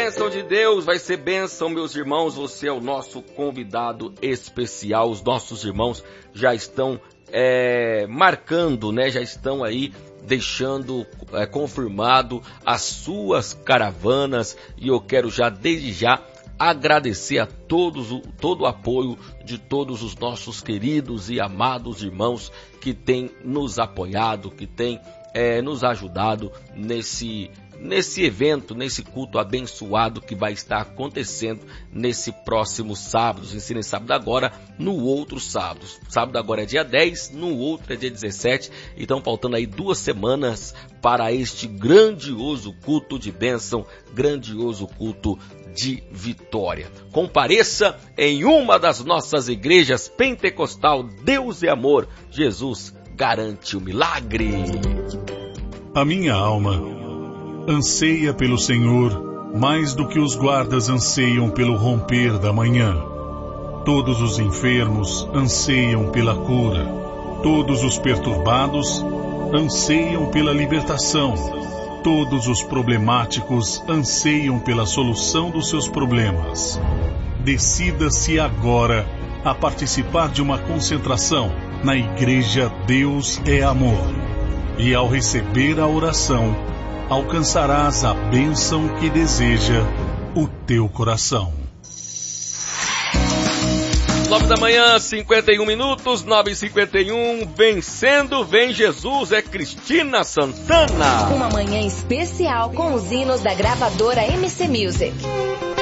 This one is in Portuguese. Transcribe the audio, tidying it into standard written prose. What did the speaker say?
bênção de Deus, vai ser bênção, meus irmãos. Você é o nosso convidado especial. Os nossos irmãos já estão marcando, né? Já estão aí deixando confirmado as suas caravanas. E eu quero já, desde já, agradecer a todos, todo o apoio de todos os nossos queridos e amados irmãos que têm nos apoiado, que têm nos ajudado nesse evento, nesse culto abençoado que vai estar acontecendo nesse próximo sábado. Ensina sábado agora, no outro sábado. Sábado agora é dia 10, no outro é dia 17. Então faltando aí 2 semanas para este grandioso culto de bênção, grandioso culto de vitória. Compareça em uma das nossas igrejas pentecostal. Deus é amor. Jesus garante o milagre. A minha alma anseia pelo Senhor mais do que os guardas anseiam pelo romper da manhã. Todos os enfermos anseiam pela cura. Todos os perturbados anseiam pela libertação. Todos os problemáticos anseiam pela solução dos seus problemas. Decida-se agora a participar de uma concentração na Igreja Deus é Amor. E ao receber a oração, alcançarás a bênção que deseja o teu coração. 9 da manhã, 51 minutos, 9h51, vencendo, vem Jesus, é Cristina Santana. Uma manhã especial com os hinos da gravadora MC Music.